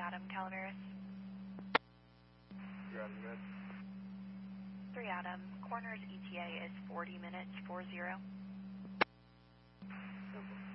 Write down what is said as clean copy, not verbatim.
Adam, Calaveras. 3 Adam, good. 3 Adam, coroner's ETA is 40 minutes, 40. Simple.